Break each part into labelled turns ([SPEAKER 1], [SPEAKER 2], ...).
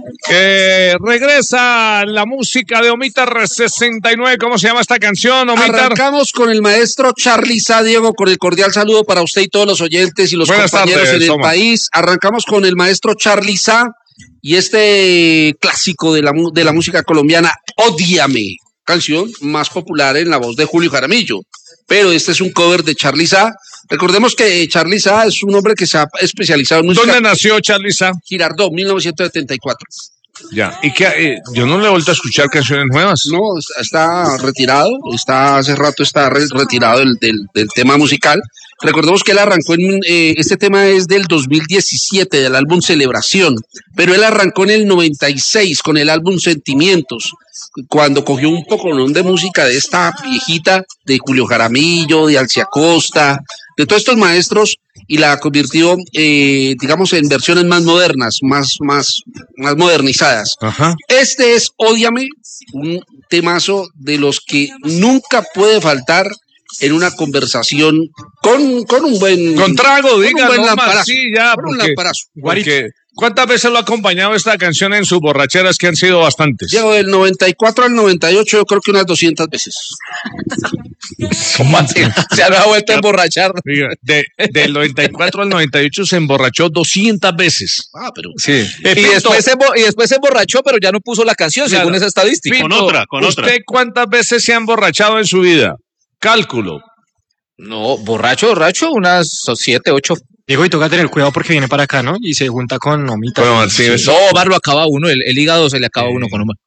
[SPEAKER 1] Regresa la música de Omitar 69. ¿Cómo se llama esta canción, Omitar?
[SPEAKER 2] Arrancamos con el maestro Charly Sa, Diego, con el cordial saludo para usted y todos los oyentes y los
[SPEAKER 1] Buenas
[SPEAKER 2] compañeros
[SPEAKER 1] tardes,
[SPEAKER 2] en el
[SPEAKER 1] Omar.
[SPEAKER 2] país. Arrancamos con el maestro Charly Sa y este clásico de la música colombiana, Ódiame, canción más popular en la voz de Julio Jaramillo. Pero este es un cover de Charly Sa. Recordemos que Charly Sa es un hombre que se ha especializado en música.
[SPEAKER 1] ¿Dónde nació Charly Sa?
[SPEAKER 2] Girardot, 1974.
[SPEAKER 1] Ya, y que yo no le he vuelto a escuchar canciones nuevas.
[SPEAKER 2] No, está retirado, hace rato está retirado del tema musical. Recordemos que él arrancó este tema es del 2017, del álbum Celebración, pero él arrancó en el 96 con el álbum Sentimientos, cuando cogió un poco de música de esta viejita, de Julio Jaramillo, de Alcia Costa, de todos estos maestros, y la convirtió, digamos, en versiones más modernas, más modernizadas.
[SPEAKER 1] Ajá.
[SPEAKER 2] Este es Ódiame, un temazo de los que nunca puede faltar en una conversación con un buen...
[SPEAKER 1] Con trago, diga,
[SPEAKER 2] un buen
[SPEAKER 1] no
[SPEAKER 2] lamparazo,
[SPEAKER 1] más, sí, ya,
[SPEAKER 2] con un
[SPEAKER 1] porque,
[SPEAKER 2] lamparazo.
[SPEAKER 1] porque ¿cuántas veces lo ha acompañado esta canción en sus borracheras, que han sido bastantes?
[SPEAKER 2] Diego, del 94 al 98 yo creo que unas 200 veces.
[SPEAKER 3] ¿Cómo así? Se ha vuelto a emborrachar.
[SPEAKER 1] Del 94 al 98 se emborrachó 200 veces.
[SPEAKER 2] Ah, pero...
[SPEAKER 1] Sí.
[SPEAKER 3] Y después se emborrachó, pero ya no puso la canción,
[SPEAKER 1] Claro.
[SPEAKER 3] según esa estadística.
[SPEAKER 1] Pito,
[SPEAKER 4] con otra.
[SPEAKER 1] ¿Usted cuántas veces se ha emborrachado en su vida? Cálculo.
[SPEAKER 3] No, borracho, unas 7, 8.
[SPEAKER 5] Diego, y toca tener cuidado porque viene para acá, ¿no? Y se junta con Omita.
[SPEAKER 1] Bueno, sí,
[SPEAKER 3] No, Omar lo acaba uno, el hígado se le acaba uno con Omar.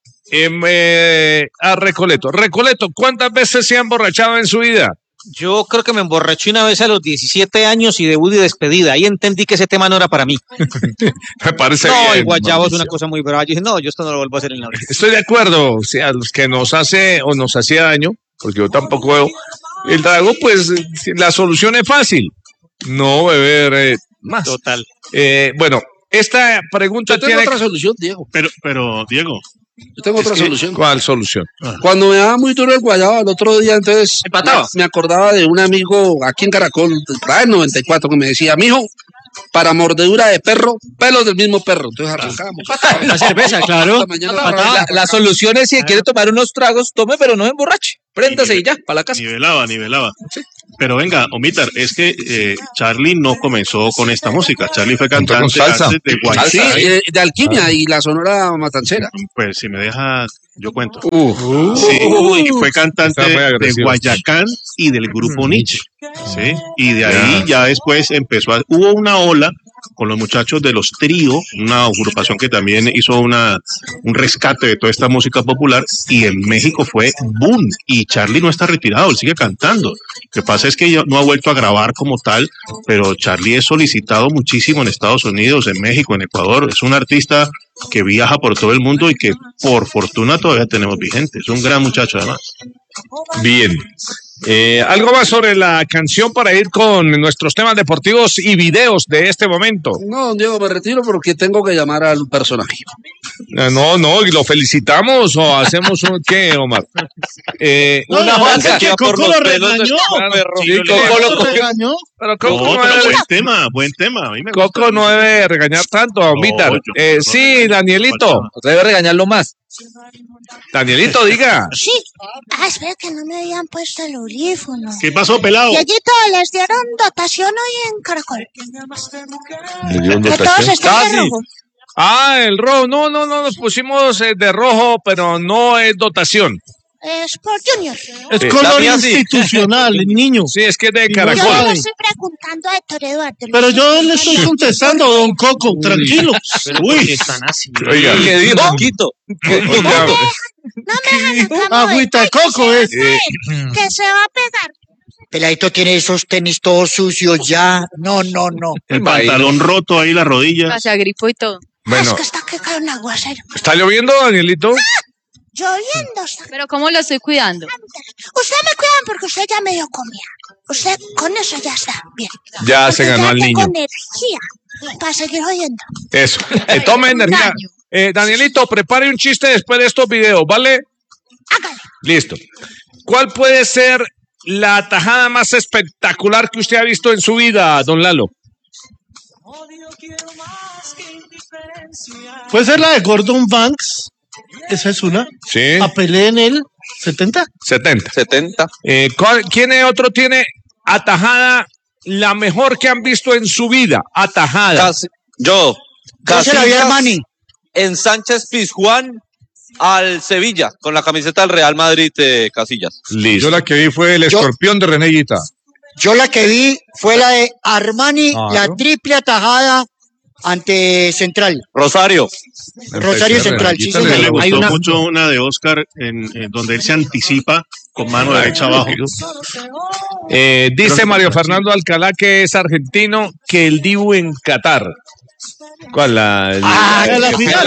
[SPEAKER 1] A Recoleto. Recoleto, ¿cuántas veces se ha emborrachado en su vida?
[SPEAKER 6] Yo creo que me emborraché una vez a los 17 años y debut y despedida. Ahí entendí que ese tema no era para mí.
[SPEAKER 1] Me parece
[SPEAKER 6] No,
[SPEAKER 1] bien,
[SPEAKER 6] el guayabo es
[SPEAKER 1] Mauricio.
[SPEAKER 6] una cosa muy brava. Yo dije, no, yo esto no lo vuelvo a hacer en la vida.
[SPEAKER 1] Estoy de acuerdo, o sea, a los que nos hace o nos hacía daño, porque yo tampoco veo el trago, pues la solución es fácil, no beber más.
[SPEAKER 6] Total.
[SPEAKER 1] Bueno, esta pregunta
[SPEAKER 2] Yo tengo
[SPEAKER 1] tiene...
[SPEAKER 2] otra solución, Diego.
[SPEAKER 4] Pero Diego,
[SPEAKER 2] Yo tengo otra solución.
[SPEAKER 1] ¿Cuál solución?
[SPEAKER 2] Cuando me daba muy duro el guayabo el otro día, entonces
[SPEAKER 6] Empataba.
[SPEAKER 2] me acordaba de un amigo aquí en Caracol, en 94, que me decía, mijo, para mordedura de perro, pelos del mismo perro. Entonces arrancamos.
[SPEAKER 6] La cerveza, claro.
[SPEAKER 2] Hasta mañana.
[SPEAKER 3] La solución es, si quiere tomar unos tragos, tome, pero no emborrache. Préndase y ya, para la casa.
[SPEAKER 4] nivelaba. Pero venga, Omitar, es que Charly no comenzó con esta música. Charly fue
[SPEAKER 1] Comenzó con
[SPEAKER 4] cantante
[SPEAKER 1] salsa.
[SPEAKER 4] antes de Guayacán.
[SPEAKER 2] Sí, de Alquimia y la Sonora Matancera.
[SPEAKER 4] Pues si me deja, yo cuento.
[SPEAKER 1] Uf.
[SPEAKER 4] Sí, y fue cantante
[SPEAKER 1] Está muy
[SPEAKER 4] de
[SPEAKER 1] agresivo.
[SPEAKER 4] Guayacán y del grupo Nietzsche. ¿Sí? Y de ahí ya después hubo una ola con los muchachos de Los Trío, una agrupación que también hizo un rescate de toda esta música popular, y en México fue boom, y Charly no está retirado, él sigue cantando. Lo que pasa es que ya no ha vuelto a grabar como tal, pero Charly es solicitado muchísimo en Estados Unidos, en México, en Ecuador. Es un artista que viaja por todo el mundo y que por fortuna todavía tenemos vigente. Es un gran muchacho además.
[SPEAKER 1] Bien. Algo más sobre la canción para ir con nuestros temas deportivos y videos de este momento.
[SPEAKER 2] No, Diego, me retiro porque tengo que llamar al personaje.
[SPEAKER 1] No, y lo felicitamos o hacemos un ¿qué, Omar?
[SPEAKER 6] Una Juanca
[SPEAKER 7] que Coco lo regañó.
[SPEAKER 1] Sí, Coco lo cogió.
[SPEAKER 7] regañó.
[SPEAKER 1] Pero Coco no
[SPEAKER 4] Pero
[SPEAKER 1] debe,
[SPEAKER 4] buen tema. A mí me gusta.
[SPEAKER 1] Coco no debe regañar tanto a Omitar. Sí, Danielito.
[SPEAKER 3] Usted debe regañarlo más.
[SPEAKER 1] Danielito, diga.
[SPEAKER 8] Sí. Espera que no me habían puesto el audífono.
[SPEAKER 4] ¿Qué pasó, pelado?
[SPEAKER 8] Yayito, les dieron dotación hoy en Caracol. Que todos están de rojo.
[SPEAKER 1] El rojo. No, nos pusimos de rojo, pero no es dotación.
[SPEAKER 8] Es por Junior.
[SPEAKER 7] Es color institucional, el niño.
[SPEAKER 1] Sí, es que es de
[SPEAKER 8] Yo
[SPEAKER 1] Caracol.
[SPEAKER 8] le estoy preguntando a Héctor Eduardo.
[SPEAKER 7] Pero yo le estoy contestando, don Coco, tranquilo.
[SPEAKER 6] Uy, están así.
[SPEAKER 1] Oiga,
[SPEAKER 3] ¿Qué dijo, Quito?
[SPEAKER 1] oiga,
[SPEAKER 8] No me dejan acá.
[SPEAKER 7] Agüita de coco es.
[SPEAKER 8] Que se va a pegar.
[SPEAKER 9] Peladito tiene esos tenis todos sucios ya. No.
[SPEAKER 4] El pantalón roto ahí, la rodilla.
[SPEAKER 10] Se agripó y todo.
[SPEAKER 1] bueno,
[SPEAKER 8] Es que está que cae un aguacero.
[SPEAKER 1] ¿está lloviendo, Danielito?
[SPEAKER 8] Lloviendo está.
[SPEAKER 10] Pero ¿cómo lo estoy cuidando?
[SPEAKER 8] Usted me cuidan porque usted ya medio comía. Usted con eso ya está bien.
[SPEAKER 1] Ya se
[SPEAKER 8] Porque
[SPEAKER 1] ganó
[SPEAKER 8] ya
[SPEAKER 1] al
[SPEAKER 8] tengo
[SPEAKER 1] niño.
[SPEAKER 8] energía para seguir oyendo.
[SPEAKER 1] Eso. Tome energía. Danielito, prepare un chiste después de estos videos, ¿vale?
[SPEAKER 8] Hágale.
[SPEAKER 1] Listo. ¿Cuál puede ser la tajada más espectacular que usted ha visto en su vida, don Lalo?
[SPEAKER 7] Puede ser la de Gordon Banks. Esa es una.
[SPEAKER 1] Sí.
[SPEAKER 7] A Pelé en el 70.
[SPEAKER 1] 70. ¿Quién otro tiene atajada la mejor que han visto en su vida? Atajada.
[SPEAKER 11] Yo
[SPEAKER 9] se la vi a Armani.
[SPEAKER 11] En Sánchez Pizjuán al Sevilla con la camiseta del Real Madrid de Casillas.
[SPEAKER 1] Listo.
[SPEAKER 12] Yo la que vi fue el escorpión de René Guita.
[SPEAKER 9] Yo la que vi fue la de Armani, la triple atajada ante Central.
[SPEAKER 11] Rosario
[SPEAKER 9] Central. Sí,
[SPEAKER 4] Me
[SPEAKER 9] señor.
[SPEAKER 4] gustó mucho una de Oscar en donde él se anticipa con mano derecha abajo.
[SPEAKER 1] Dice Mario Fernando Alcalá, que es argentino, que el Dibu en Qatar. ¿Cuál? La
[SPEAKER 5] final.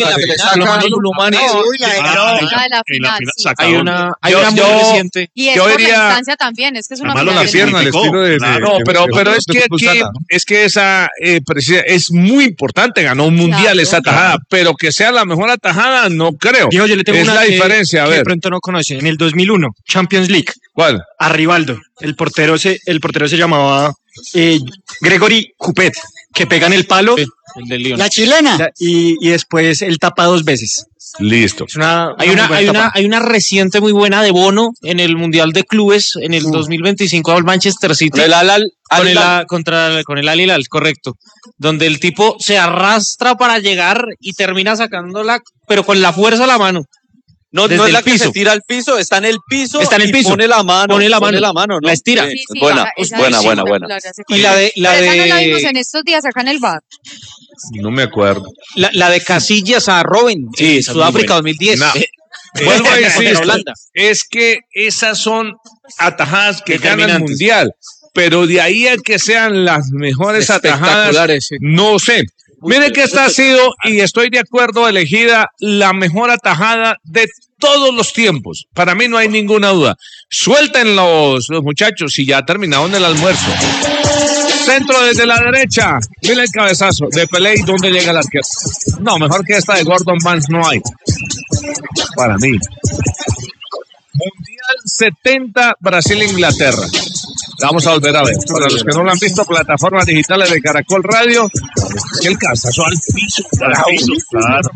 [SPEAKER 10] Hay una
[SPEAKER 1] muy
[SPEAKER 10] reciente. Y es
[SPEAKER 1] yo
[SPEAKER 10] por
[SPEAKER 1] diría,
[SPEAKER 10] la instancia también, es que es una
[SPEAKER 1] malo la
[SPEAKER 10] final.
[SPEAKER 1] pierna, el estilo de pero es que esa es muy importante, ganó un mundial esa atajada, pero que sea la mejor atajada no creo.
[SPEAKER 5] Digo, yo le tengo
[SPEAKER 1] es
[SPEAKER 5] una
[SPEAKER 1] la diferencia, a
[SPEAKER 5] que
[SPEAKER 1] ver.
[SPEAKER 5] de pronto no conoce. En el 2001, Champions League.
[SPEAKER 1] ¿Cuál?
[SPEAKER 5] A Rivaldo. El portero se llamaba Gregory Coupet, que pega en el palo.
[SPEAKER 6] El del Lyon.
[SPEAKER 9] La chilena.
[SPEAKER 5] Y después él tapa 2 veces.
[SPEAKER 1] Listo.
[SPEAKER 5] Es
[SPEAKER 6] Hay una reciente muy buena de Bono en el Mundial de Clubes en el 2025 al Manchester City. Con el Al Hilal, correcto. Donde el tipo se arrastra para llegar y termina sacándola, pero con la fuerza de la mano.
[SPEAKER 11] No es la que se tira al piso, está en el piso. Y pone la mano. ¿no?
[SPEAKER 6] La estira.
[SPEAKER 10] Sí, sí,
[SPEAKER 11] buena.
[SPEAKER 10] Y
[SPEAKER 6] la de
[SPEAKER 10] esa no la vimos en estos días acá en el bar.
[SPEAKER 1] No me acuerdo.
[SPEAKER 6] la de Casillas a Robben, Sudáfrica 2010.
[SPEAKER 1] No. Vuelvo a decir, es que esas son atajadas que ganan el mundial, pero de ahí a que sean las mejores atajadas, no sé. Miren que esta ha sido, y estoy de acuerdo, elegida la mejor atajada de todos los tiempos. Para mí no hay ninguna duda. Suelten los muchachos y ya terminaron el almuerzo. Centro desde la derecha. Mira el cabezazo de Pelé y dónde llega el arquero. No, mejor que esta de Gordon Banks no hay. Para mí. Mundial 70, Brasil-Inglaterra. Vamos a volver a ver. Para los que no lo han visto, plataformas digitales de Caracol Radio. El cabezazo al piso. Claro.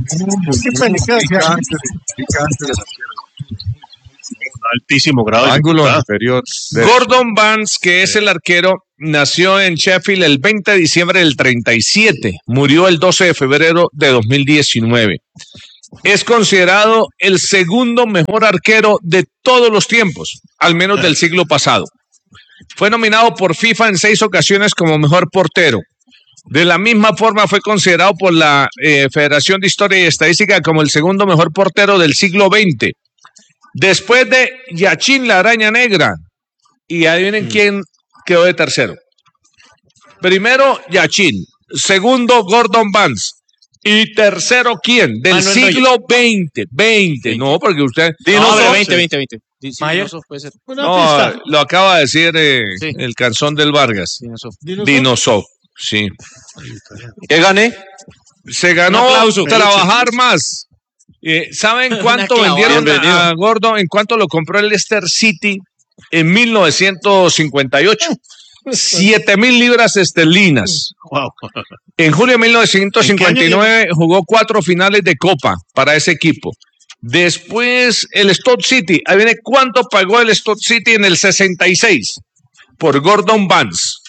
[SPEAKER 4] Altísimo grado de
[SPEAKER 12] ángulo
[SPEAKER 4] dificultad.
[SPEAKER 12] inferior.
[SPEAKER 1] Gordon Banks, que es el arquero, nació en Sheffield el 20 de diciembre del 37. Murió el 12 de febrero de 2019. Es considerado el segundo mejor arquero de todos los tiempos, al menos del siglo pasado. Fue nominado por FIFA en 6 ocasiones como mejor portero. De la misma forma fue considerado por la Federación de Historia y Estadística como el segundo mejor portero del siglo XX. Después de Yachín la Araña Negra. Y adivinen quién quedó de tercero. Primero, Yachín. Segundo, Gordon Banks. Y tercero, ¿quién? Del siglo XX. 20. No, porque usted...
[SPEAKER 6] No, 20.
[SPEAKER 5] Myers.
[SPEAKER 6] Puede ser.
[SPEAKER 1] No, lo acaba de decir el canción del Vargas. Dinosov. Sí.
[SPEAKER 11] ¿Qué gané?
[SPEAKER 1] Se ganó trabajar más. ¿Saben cuánto vendieron a Gordon? ¿En cuánto lo compró el Leicester City en 1958? 7,000 libras esterlinas.
[SPEAKER 4] Wow.
[SPEAKER 1] En julio de 1959 jugó 4 finales de Copa para ese equipo. Después el Stoke City. Ahí viene cuánto pagó el Stoke City en el 66 por Gordon Banks.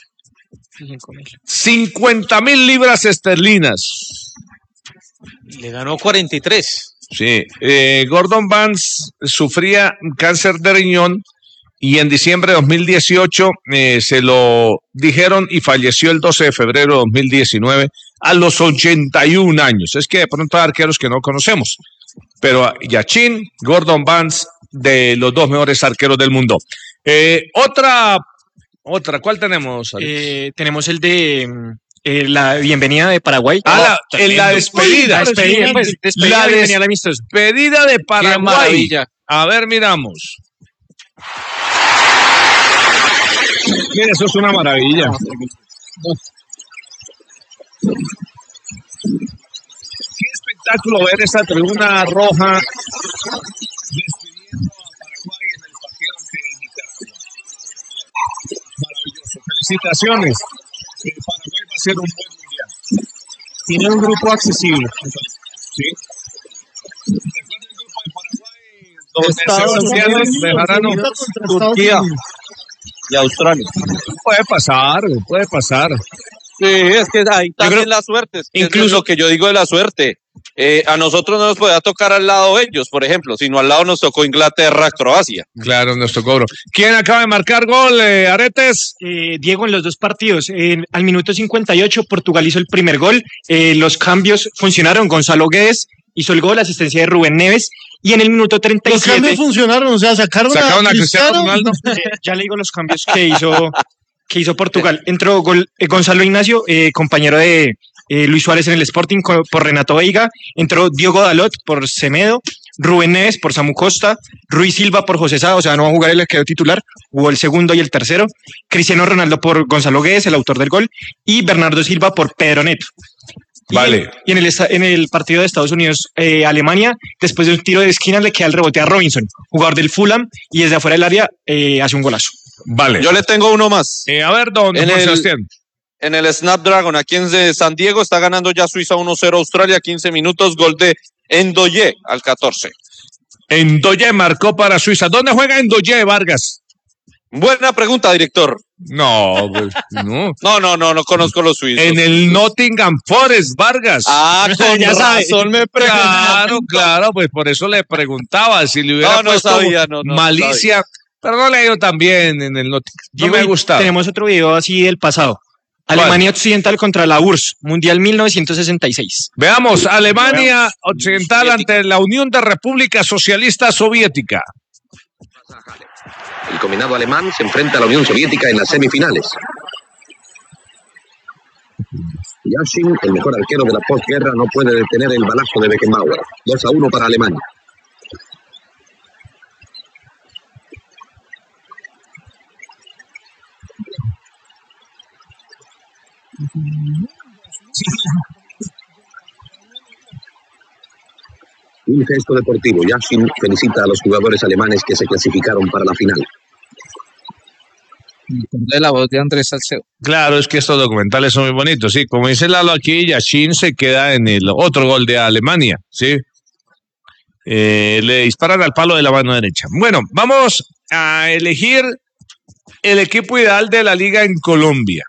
[SPEAKER 1] 50,000 libras esterlinas.
[SPEAKER 6] Le ganó 43.
[SPEAKER 1] Sí, Gordon Banks sufría cáncer de riñón y en diciembre de 2018 se lo dijeron y falleció el 12 de febrero de 2019 a los 81 años. Es que de pronto hay arqueros que no conocemos, pero Yachín, Gordon Banks, de los 2 mejores arqueros del mundo. Otra, ¿cuál tenemos?
[SPEAKER 5] Tenemos el de la bienvenida de Paraguay.
[SPEAKER 1] La despedida. La despedida de Paraguay. A ver, miramos. Mira, eso es una maravilla. Qué espectáculo ver esa tribuna roja despidiendo a Paraguay en el partido ante Nicaragua. Maravilloso. Felicitaciones. Paraguay va a ser un buen mundial.
[SPEAKER 5] Tiene un grupo accesible.
[SPEAKER 1] Sí. Estados Unidos, Bejarano,
[SPEAKER 11] Turquía y Australia.
[SPEAKER 1] Puede pasar.
[SPEAKER 11] Sí, es que ahí también la suerte. Es que incluso es lo que yo digo de la suerte. A nosotros no nos podía tocar al lado de ellos, por ejemplo, sino al lado nos tocó Inglaterra, Croacia.
[SPEAKER 1] Claro, nos tocó, bro. ¿Quién acaba de marcar gol, Aretes?
[SPEAKER 5] Diego, en los dos partidos. Al minuto 58, Portugal hizo el primer gol. Los cambios funcionaron. Gonzalo Guedes hizo el gol, asistencia de Rubén Neves. Y en el minuto 37...
[SPEAKER 7] Los cambios funcionaron, o sea, sacaron
[SPEAKER 1] a Cristiano Ronaldo.
[SPEAKER 5] Ya le digo los cambios que hizo Portugal. Entró Gonzalo Ignacio, compañero de Luis Suárez en el Sporting por Renato Veiga. Entró Diogo Dalot por Semedo, Rubén Neves por Samu Costa, Ruiz Silva por José Sá, o sea, no va a jugar el quedó titular, jugó el segundo y el tercero. Cristiano Ronaldo por Gonzalo Guedes, el autor del gol, y Bernardo Silva por Pedro Neto.
[SPEAKER 1] Vale.
[SPEAKER 5] Y en el partido de Estados Unidos-Alemania, después de un tiro de esquina, le queda el rebote a Robinson, jugador del Fulham, y desde afuera del área hace un golazo.
[SPEAKER 1] Vale.
[SPEAKER 11] Yo le tengo uno más.
[SPEAKER 1] A ver, don Sebastián.
[SPEAKER 11] En el Snapdragon, aquí en San Diego, está ganando ya Suiza 1-0 Australia, 15 minutos, gol de Ndoye al 14.
[SPEAKER 1] Ndoye marcó para Suiza. ¿Dónde juega Ndoye, Vargas?
[SPEAKER 11] Buena pregunta, director.
[SPEAKER 1] No, pues, no.
[SPEAKER 11] No conozco los suizos.
[SPEAKER 1] En el Nottingham Forest, Vargas.
[SPEAKER 11] Con
[SPEAKER 1] ya
[SPEAKER 11] razón me preguntó.
[SPEAKER 1] Claro, pues por eso le preguntaba si le hubiera puesto
[SPEAKER 11] sabía,
[SPEAKER 1] malicia.
[SPEAKER 11] Sabía.
[SPEAKER 1] Pero no le ha ido tan bien en el Nottingham. Me ha gustado.
[SPEAKER 5] Tenemos otro video así del pasado. Alemania Occidental contra la URSS, Mundial 1966.
[SPEAKER 1] Veamos, Alemania Occidental ante la Unión de República Socialista Soviética.
[SPEAKER 13] El combinado alemán se enfrenta a la Unión Soviética en las semifinales. Yashin, el mejor arquero de la posguerra, no puede detener el balazo de Beckenbauer. 2-1 para Alemania. Un gesto deportivo. Yashin felicita a los jugadores alemanes que se clasificaron para la final.
[SPEAKER 3] De la voz de Andrés Salcedo.
[SPEAKER 1] Claro, es que estos documentales son muy bonitos, sí. Como dice Lalo aquí, Yashin se queda en el otro gol de Alemania, sí. Le disparan al palo de la mano derecha. Bueno, vamos a elegir el equipo ideal de la liga en Colombia.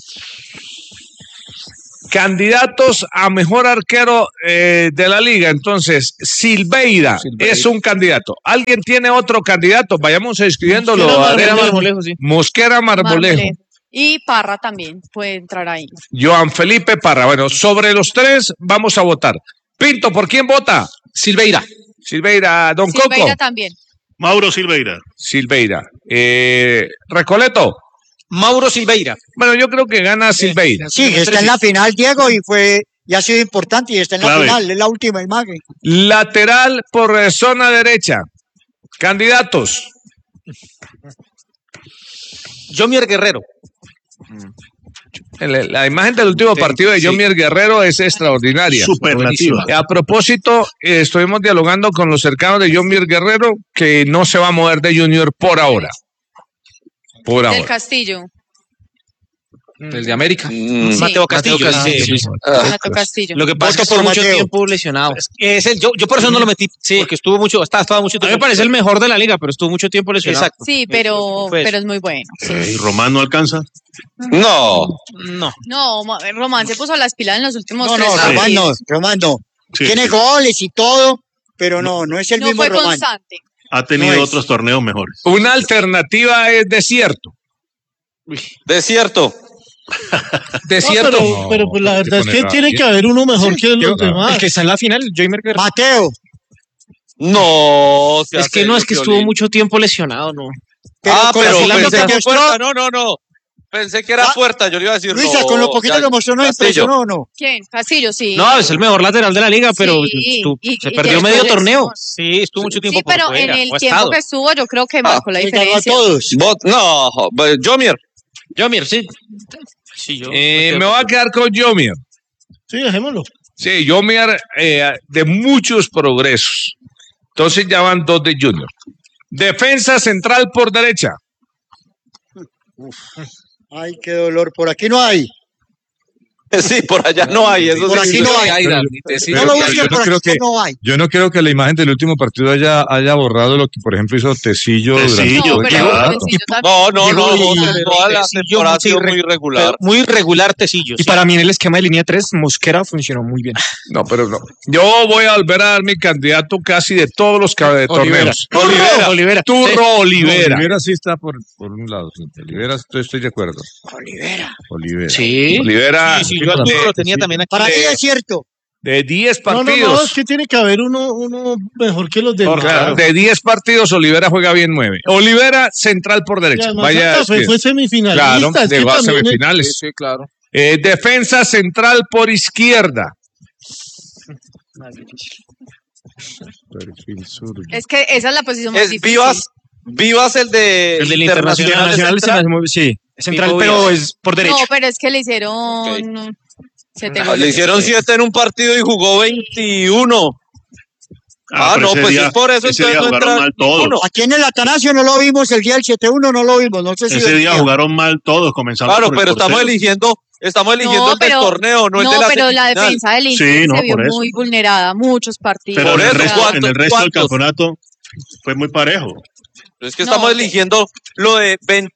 [SPEAKER 1] Candidatos a mejor arquero de la liga. Entonces, Silveira es un candidato. ¿Alguien tiene otro candidato? Vayamos escribiéndolo.
[SPEAKER 6] Mosquera Marmolejo, sí.
[SPEAKER 1] Mosquera Marmolejo.
[SPEAKER 10] Y Parra también puede entrar ahí.
[SPEAKER 1] Joan Felipe Parra. Bueno, sobre los tres vamos a votar. Pinto, ¿por quién vota?
[SPEAKER 3] Silveira.
[SPEAKER 1] Silveira, don Coco.
[SPEAKER 10] Silveira también.
[SPEAKER 4] Mauro Silveira.
[SPEAKER 1] Silveira. Recoleto.
[SPEAKER 3] Mauro Silveira.
[SPEAKER 1] Bueno, yo creo que gana Silveira.
[SPEAKER 9] Sí, está en la final, Diego, y ha sido importante y está en la final, es la última imagen.
[SPEAKER 1] Lateral por zona derecha. Candidatos.
[SPEAKER 3] Jomier Guerrero.
[SPEAKER 1] La imagen del último partido de Jomier Guerrero es extraordinaria.
[SPEAKER 4] Superlativa.
[SPEAKER 1] A propósito, estuvimos dialogando con los cercanos de Jomier Guerrero, que no se va a mover de Junior por ahora.
[SPEAKER 10] Del Castillo.
[SPEAKER 3] Desde América.
[SPEAKER 10] Sí.
[SPEAKER 3] Mateo Castillo.
[SPEAKER 10] Mateo Castillo.
[SPEAKER 3] Lo que pasa es que por mucho tiempo lesionado. Yo por eso no lo metí, porque estaba mucho tiempo.
[SPEAKER 6] A mí me parece el mejor de la liga, pero estuvo mucho tiempo lesionado.
[SPEAKER 3] Exacto.
[SPEAKER 10] Sí, pero es muy bueno.
[SPEAKER 4] ¿Y Román no alcanza?
[SPEAKER 11] No.
[SPEAKER 10] Román se puso las pilas en los últimos tres
[SPEAKER 9] Román no.
[SPEAKER 4] Sí,
[SPEAKER 9] Tiene goles y todo, pero no es el mismo
[SPEAKER 10] fue
[SPEAKER 9] Román.
[SPEAKER 10] constante.
[SPEAKER 4] Ha tenido otros torneos mejores.
[SPEAKER 1] Una alternativa es Desierto.
[SPEAKER 11] Desierto.
[SPEAKER 7] Pero pues la verdad es que tiene que haber uno mejor que los demás.
[SPEAKER 5] El que está en la final, Joimer Guerrero.
[SPEAKER 9] Mateo.
[SPEAKER 11] No.
[SPEAKER 6] Es que estuvo mucho tiempo lesionado, ¿no?
[SPEAKER 11] Pero
[SPEAKER 9] pensé
[SPEAKER 11] pensé
[SPEAKER 9] que
[SPEAKER 11] que Puerta. No. Pensé que era Puerta, yo le iba a decir
[SPEAKER 9] Luisa, con lo poquito que mostró, ¿no impresionó o no?
[SPEAKER 10] ¿Quién? Castillo, sí.
[SPEAKER 6] No, es el mejor lateral de la liga, pero se perdió medio torneo.
[SPEAKER 3] Sí, estuvo mucho tiempo por
[SPEAKER 10] pero
[SPEAKER 3] fuera.
[SPEAKER 10] en el tiempo que estuvo, yo creo que marcó la diferencia.
[SPEAKER 11] Jomier,
[SPEAKER 6] sí.
[SPEAKER 1] Me voy a quedar con Jomier.
[SPEAKER 7] Sí, dejémoslo.
[SPEAKER 1] Sí, Jomier de muchos progresos. Entonces ya van dos de Junior. Defensa central por derecha.
[SPEAKER 9] Ay, qué dolor. Por aquí no hay.
[SPEAKER 11] Sí, por allá no hay. Eso
[SPEAKER 9] Por
[SPEAKER 11] sí,
[SPEAKER 9] aquí no hay. No lo busquen, por aquí no hay.
[SPEAKER 12] Yo no creo que la imagen del último partido haya borrado lo que, por ejemplo, hizo Tecillo durante todo el campeonato.
[SPEAKER 11] No, toda la temporada ha sido muy regular.
[SPEAKER 6] Muy regular Tecillo.
[SPEAKER 5] Y para mí en el esquema de línea 3, Mosquera funcionó muy bien.
[SPEAKER 1] No, pero no. Yo voy a volver a dar mi candidato casi de todos los torneos.
[SPEAKER 5] Olivera.
[SPEAKER 1] Turro Olivera.
[SPEAKER 12] Olivera sí está por un lado. Sí. Olivera, estoy de acuerdo. Olivera.
[SPEAKER 6] Sí.
[SPEAKER 1] Olivera.
[SPEAKER 6] Sí, yo al Turro lo tenía también aquí.
[SPEAKER 9] Para mí es cierto.
[SPEAKER 1] De 10
[SPEAKER 7] No,
[SPEAKER 1] partidos.
[SPEAKER 7] es que tiene que haber uno mejor que los demás.
[SPEAKER 1] Claro, de 10 partidos, Olivera juega bien 9. Olivera, central por derecha.
[SPEAKER 7] Vaya, Santa Fe fue semifinalista.
[SPEAKER 1] Claro,
[SPEAKER 7] es que
[SPEAKER 1] llegó a
[SPEAKER 7] también
[SPEAKER 1] semifinales.
[SPEAKER 6] Sí, claro.
[SPEAKER 1] Defensa central por izquierda.
[SPEAKER 10] Es que esa es la posición más
[SPEAKER 11] Es
[SPEAKER 10] difícil.
[SPEAKER 11] Vivas el del Internacional.
[SPEAKER 5] Sí, es central, pero es por derecha.
[SPEAKER 10] No, pero es que le hicieron...
[SPEAKER 11] Le hicieron 7 en un partido y jugó 21. No, pues es por eso
[SPEAKER 4] ese día jugaron mal todos.
[SPEAKER 9] Aquí en el Atanasio no lo vimos, el día del 7-1 no lo vimos. No sé si
[SPEAKER 4] ese día jugaron mal todos, comenzando
[SPEAKER 11] claro,
[SPEAKER 4] por el
[SPEAKER 11] pero
[SPEAKER 4] portero.
[SPEAKER 11] estamos eligiendo el del torneo, no el de la
[SPEAKER 10] pero la
[SPEAKER 11] semifinal.
[SPEAKER 10] defensa del Inter se vio muy vulnerada, muchos partidos.
[SPEAKER 4] Pero en el resto del
[SPEAKER 11] ¿cuántos?
[SPEAKER 4] campeonato fue muy parejo.
[SPEAKER 11] Es que estamos eligiendo lo de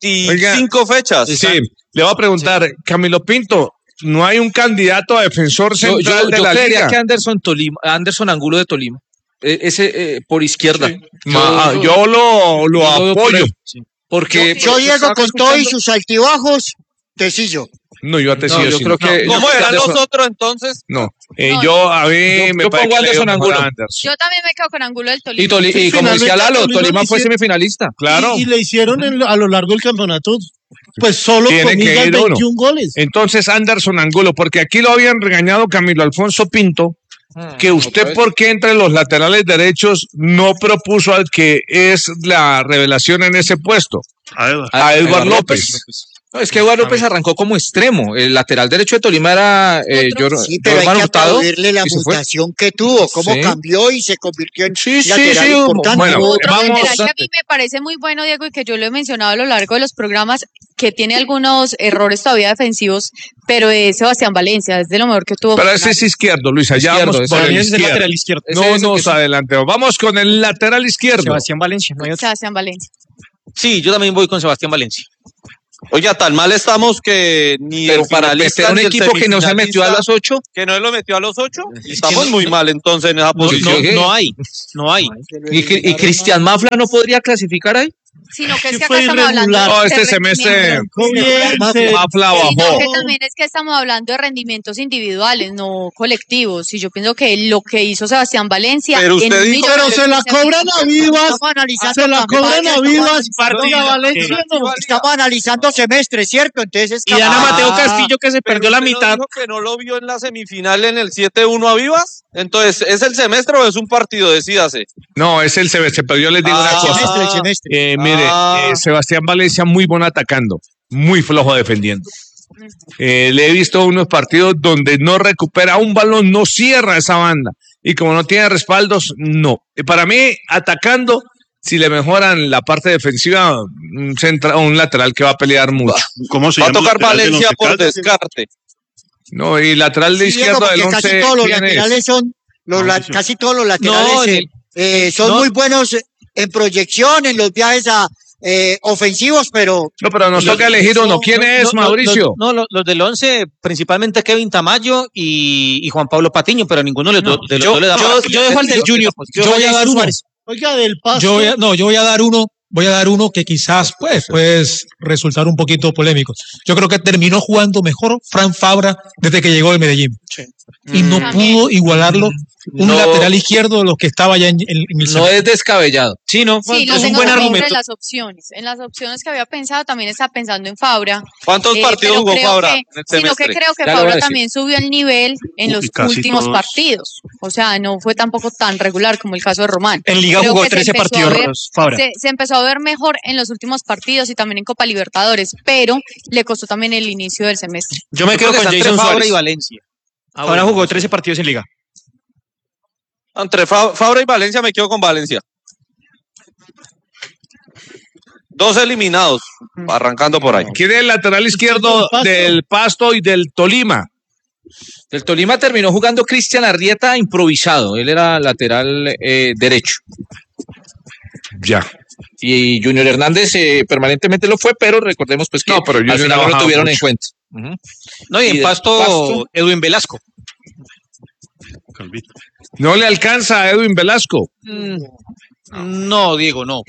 [SPEAKER 11] 25 fechas.
[SPEAKER 1] Sí, le voy a preguntar, Camilo Pinto, ¿no hay un candidato a defensor central de la
[SPEAKER 3] yo creería
[SPEAKER 1] liga?
[SPEAKER 3] que Anderson Angulo de Tolima. Ese por izquierda.
[SPEAKER 1] Sí. Yo lo apoyo.
[SPEAKER 3] Porque
[SPEAKER 9] yo Diego con todo y sus altibajos, Tecillo.
[SPEAKER 1] No, yo a Tecillo
[SPEAKER 3] yo
[SPEAKER 1] sí.
[SPEAKER 3] creo que
[SPEAKER 11] ¿Cómo eran los otros entonces?
[SPEAKER 1] No, yo a mí me parece
[SPEAKER 3] pongo
[SPEAKER 1] que
[SPEAKER 3] Anderson
[SPEAKER 1] le dio
[SPEAKER 3] Angulo.
[SPEAKER 1] mejor a Anderson.
[SPEAKER 10] Yo también me quedo con Angulo del Tolima.
[SPEAKER 3] Y como decía Lalo, Tolima fue semifinalista.
[SPEAKER 1] Claro.
[SPEAKER 7] Y le hicieron a lo largo del campeonato, pues solo
[SPEAKER 1] Tiene que
[SPEAKER 7] comillas,
[SPEAKER 1] ir
[SPEAKER 7] 21
[SPEAKER 1] uno.
[SPEAKER 7] goles.
[SPEAKER 1] Entonces Anderson Angulo, porque aquí lo habían regañado Camilo Alfonso Pinto, que usted por qué entre los laterales derechos no propuso al que es la revelación en ese puesto, a Edward López.
[SPEAKER 3] No, es que Eduardo López arrancó como extremo. El lateral derecho de Tolima era
[SPEAKER 9] Sí, pero hay que aplaudirle la mutación que tuvo, cómo cambió y se convirtió en lateral importante.
[SPEAKER 1] Bueno,
[SPEAKER 10] Otro
[SPEAKER 1] vamos.
[SPEAKER 10] lateral que a mí me parece muy bueno, Diego, y que yo lo he mencionado a lo largo de los programas, que tiene algunos errores todavía defensivos, pero es Sebastián Valencia, es de lo mejor que tuvo.
[SPEAKER 1] Pero ese es izquierdo, Luis, allá
[SPEAKER 3] Izquierdo,
[SPEAKER 1] vamos por
[SPEAKER 5] Para
[SPEAKER 1] el
[SPEAKER 5] mí es el
[SPEAKER 1] izquierdo.
[SPEAKER 5] lateral izquierdo.
[SPEAKER 1] No nos adelantemos. Vamos con el lateral izquierdo.
[SPEAKER 5] Sebastián Valencia. No hay otro.
[SPEAKER 10] Sebastián Valencia.
[SPEAKER 6] Sí, yo también voy con Sebastián Valencia.
[SPEAKER 11] Oiga, tan mal estamos que ni
[SPEAKER 6] Pero
[SPEAKER 11] el
[SPEAKER 6] para
[SPEAKER 11] finalista
[SPEAKER 6] meter un
[SPEAKER 11] ni el
[SPEAKER 6] equipo que no se metió a las 8.
[SPEAKER 11] que no lo metió a los 8, estamos muy mal entonces en esa posición.
[SPEAKER 6] No hay. ¿Y Cristian Mafla no podría clasificar ahí?
[SPEAKER 10] Sino que es que acá
[SPEAKER 7] fue
[SPEAKER 10] estamos hablando
[SPEAKER 7] irregular.
[SPEAKER 1] No,
[SPEAKER 10] de
[SPEAKER 1] este semestre
[SPEAKER 10] rendimientos.
[SPEAKER 1] Mafla
[SPEAKER 10] No,
[SPEAKER 1] bajó.
[SPEAKER 10] que también es que estamos hablando de rendimientos individuales, no colectivos. Y yo pienso que lo que hizo Sebastián Valencia.
[SPEAKER 11] Pero usted
[SPEAKER 10] en un
[SPEAKER 11] dijo-
[SPEAKER 10] millón
[SPEAKER 7] Pero
[SPEAKER 10] de
[SPEAKER 7] se la
[SPEAKER 10] veces-
[SPEAKER 7] cobran a Vivas.
[SPEAKER 9] Estamos analizando
[SPEAKER 7] Se la cobran a
[SPEAKER 9] campañas,
[SPEAKER 7] Vivas. Partida Valencia no.
[SPEAKER 9] Estamos analizando semestres, ¿cierto? Entonces,
[SPEAKER 6] Y Ana Mateo Castillo que se
[SPEAKER 11] Pero
[SPEAKER 6] perdió la
[SPEAKER 11] usted no
[SPEAKER 6] mitad.
[SPEAKER 11] dijo que no lo vio en la semifinal en el 7-1 a Vivas. Entonces, ¿es el semestre o es un partido? Decídase.
[SPEAKER 1] No, es el semestre, pero yo les digo una cosa.
[SPEAKER 9] el semestre.
[SPEAKER 1] Mire, Sebastián Valencia muy bueno atacando, muy flojo defendiendo. Le he visto unos partidos donde no recupera un balón, no cierra esa banda. Y como no tiene respaldos, no. Para mí, atacando, si le mejoran la parte defensiva, un lateral que va a pelear mucho.
[SPEAKER 4] ¿Cómo se
[SPEAKER 11] Va a
[SPEAKER 4] llama el
[SPEAKER 11] tocar
[SPEAKER 4] lateral del
[SPEAKER 11] Valencia
[SPEAKER 4] Once
[SPEAKER 11] por
[SPEAKER 4] Caldas?
[SPEAKER 11] descarte.
[SPEAKER 1] No, y lateral de
[SPEAKER 9] Sí, Diego,
[SPEAKER 1] izquierdo del
[SPEAKER 9] porque
[SPEAKER 1] 11.
[SPEAKER 9] casi todos los
[SPEAKER 1] ¿quién es?
[SPEAKER 9] laterales son, casi todos los laterales son
[SPEAKER 6] no.
[SPEAKER 9] muy buenos en proyección, en los viajes ofensivos, pero
[SPEAKER 1] No, pero nos toca elegir uno. ¿Quién es, Mauricio?
[SPEAKER 6] Los del 11, principalmente Kevin Tamayo y Juan Pablo Patiño, pero ninguno de los dos le da para-
[SPEAKER 3] Yo dejo al del Junior.
[SPEAKER 14] Yo voy a dar uno.
[SPEAKER 7] Oiga, del Pasto.
[SPEAKER 14] Yo voy a dar uno. Voy a dar uno que quizás puede resultar un poquito polémico. Yo creo que terminó jugando mejor Fran Fabra desde que llegó al Medellín. Y no pudo igualarlo un lateral izquierdo de los que estaba ya en el
[SPEAKER 6] No
[SPEAKER 14] semestre.
[SPEAKER 6] es descabellado. Sí, no.
[SPEAKER 10] Sí, lo
[SPEAKER 6] es un
[SPEAKER 10] tengo
[SPEAKER 6] buen
[SPEAKER 10] también
[SPEAKER 6] argumento.
[SPEAKER 10] entre las opciones. En las opciones que había pensado, también está pensando en Fabra.
[SPEAKER 11] ¿Cuántos partidos
[SPEAKER 10] pero
[SPEAKER 11] jugó
[SPEAKER 10] creo
[SPEAKER 11] Fabra
[SPEAKER 10] que-
[SPEAKER 11] en el
[SPEAKER 10] Sino que
[SPEAKER 11] semestre?
[SPEAKER 10] creo que
[SPEAKER 6] Ya lo voy a
[SPEAKER 10] Fabra
[SPEAKER 6] decir.
[SPEAKER 10] también subió el nivel en los
[SPEAKER 4] casi
[SPEAKER 10] últimos
[SPEAKER 4] todos.
[SPEAKER 10] partidos. O sea, no fue tampoco tan regular como el caso de Román.
[SPEAKER 5] En Liga
[SPEAKER 10] Creo
[SPEAKER 5] jugó
[SPEAKER 10] que se
[SPEAKER 5] 13
[SPEAKER 10] empezó a
[SPEAKER 5] partidos,
[SPEAKER 10] ver-
[SPEAKER 5] Fabra.
[SPEAKER 10] Se empezó a ver mejor en los últimos partidos y también en Copa Libertadores, pero le costó también el inicio del semestre.
[SPEAKER 5] Yo me
[SPEAKER 6] Yo creo
[SPEAKER 5] quedo
[SPEAKER 6] que
[SPEAKER 5] con
[SPEAKER 6] está entre
[SPEAKER 5] Jason
[SPEAKER 6] Fabra
[SPEAKER 5] Suárez.
[SPEAKER 6] y Valencia.
[SPEAKER 5] Ahora jugó 13 partidos en Liga.
[SPEAKER 11] Entre Fabra y Valencia me quedo con Valencia. 2 eliminados, arrancando por ahí.
[SPEAKER 1] ¿Quién es el lateral izquierdo del Pasto y del Tolima?
[SPEAKER 3] Del Tolima terminó jugando Cristian Arrieta improvisado. Él era lateral derecho.
[SPEAKER 1] Ya.
[SPEAKER 3] Y Junior Hernández permanentemente lo fue, pero recordemos pues que
[SPEAKER 1] pero
[SPEAKER 3] al final no lo tuvieron en cuenta.
[SPEAKER 6] No, y en Pasto, Edwin Velasco.
[SPEAKER 1] ¿No le alcanza a Edwin Velasco?
[SPEAKER 6] No, Diego, no.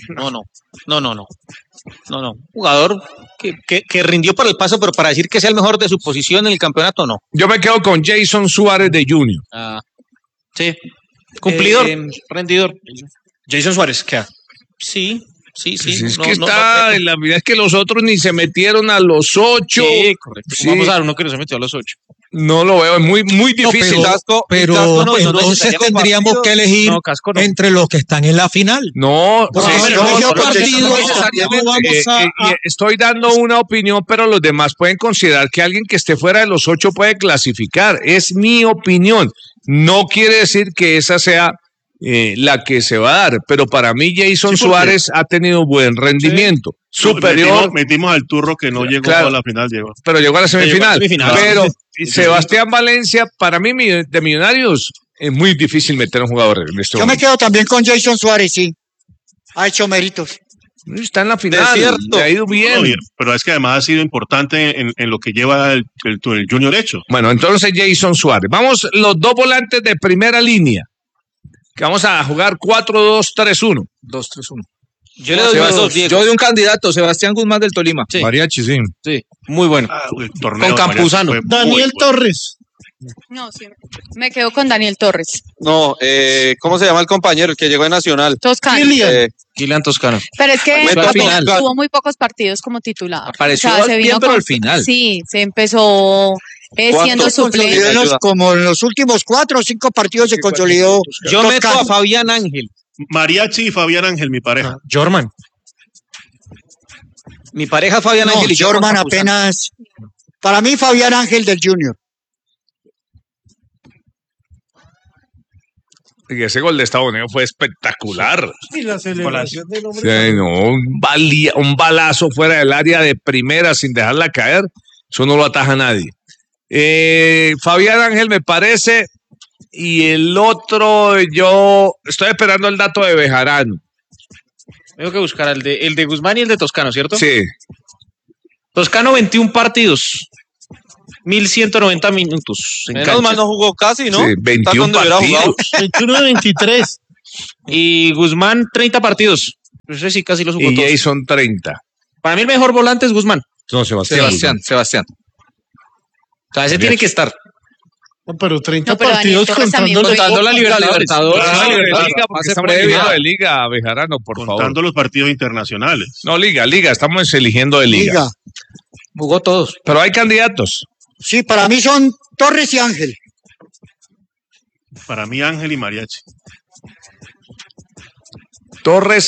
[SPEAKER 6] Jugador que rindió para el Paso, pero para decir que sea el mejor de su posición en el campeonato, no.
[SPEAKER 1] Yo me quedo con Jason Suárez de Junior.
[SPEAKER 6] Sí. Cumplidor, rendidor.
[SPEAKER 5] Jason Suárez, ¿qué?
[SPEAKER 6] Sí.
[SPEAKER 1] Es que está en la vida, es que los otros ni se metieron a los 8.
[SPEAKER 6] Sí, correcto. Sí. Vamos a ver uno que no se metió a los 8.
[SPEAKER 1] No lo veo, es muy difícil.
[SPEAKER 7] Pero entonces tendríamos que elegir entre los que están en la final.
[SPEAKER 1] Estoy dando una opinión, pero los demás pueden considerar que alguien que esté fuera de los 8 puede clasificar. Es mi opinión. No quiere decir que esa sea la que se va a dar, pero para mí Jason Suárez ha tenido buen rendimiento. Superior.
[SPEAKER 4] Metimos al Turro que no llegó a la final,
[SPEAKER 1] pero llegó a la semifinal. Pero Sebastián Valencia, para mí de Millonarios, es muy difícil meter a un jugador en este momento.
[SPEAKER 9] Me quedo también con Jason Suárez, sí. Ha hecho méritos.
[SPEAKER 1] Está en la final, le ha ido bien.
[SPEAKER 4] Pero es que además ha sido importante en lo que lleva el Junior hecho.
[SPEAKER 1] Bueno, entonces Jason Suárez. Vamos, los dos volantes de primera línea, que vamos a jugar 4-2-3-1. 2-3-1.
[SPEAKER 3] Yo le doy un candidato, Sebastián Guzmán del Tolima.
[SPEAKER 12] Sí. Mariachi, sí.
[SPEAKER 3] Sí, muy bueno.
[SPEAKER 5] Con Campuzano.
[SPEAKER 7] Daniel Torres.
[SPEAKER 10] No, sí. Me quedo con Daniel Torres.
[SPEAKER 11] No, ¿cómo se llama el compañero el que llegó de Nacional?
[SPEAKER 10] Toscano.
[SPEAKER 3] Kylian Toscano.
[SPEAKER 10] Pero es que tuvo muy pocos partidos como titular.
[SPEAKER 3] Apareció bien, pero al final.
[SPEAKER 10] Sí, se empezó siendo suplente.
[SPEAKER 9] Como en los últimos 4 o 5 partidos se consolidó.
[SPEAKER 6] Yo meto a Fabián Ángel.
[SPEAKER 4] Mariachi y Fabián Ángel, mi pareja.
[SPEAKER 5] Jorman.
[SPEAKER 6] Mi pareja Fabián Ángel y
[SPEAKER 9] Jorman apenas. Para mí, Fabián Ángel del Junior.
[SPEAKER 1] Y ese gol de Estados Unidos fue espectacular.
[SPEAKER 7] Y la celebración del hombre.
[SPEAKER 1] Sí, un balazo fuera del área de primera sin dejarla caer. Eso no lo ataja nadie. Fabián Ángel me parece. Y el otro, yo estoy esperando el dato de Bejarano.
[SPEAKER 6] Tengo que buscar el de Guzmán y el de Toscano, ¿cierto?
[SPEAKER 1] Sí.
[SPEAKER 6] Toscano, 21 partidos. 1.190 minutos.
[SPEAKER 11] Menos mal no jugó casi, ¿no?
[SPEAKER 1] Sí, 21 partidos.
[SPEAKER 7] 21 de 23.
[SPEAKER 6] Y Guzmán, 30 partidos. No sé si casi los jugó
[SPEAKER 1] y
[SPEAKER 6] todos.
[SPEAKER 1] Jason 30.
[SPEAKER 6] Para mí el mejor volante es Guzmán.
[SPEAKER 12] No, Sebastián.
[SPEAKER 6] O sea, ese tiene que estar.
[SPEAKER 7] No, pero 30
[SPEAKER 10] No, pero
[SPEAKER 7] partidos
[SPEAKER 6] contando la Libertadores.
[SPEAKER 1] Estamos de liga, Bejarano, por favor.
[SPEAKER 4] Contando los partidos internacionales.
[SPEAKER 1] No, liga, estamos eligiendo de liga.
[SPEAKER 6] Jugó todos.
[SPEAKER 1] Pero hay candidatos.
[SPEAKER 9] Sí, para mí son Torres y Ángel.
[SPEAKER 4] Para mí Ángel y Mariachi.
[SPEAKER 1] Torres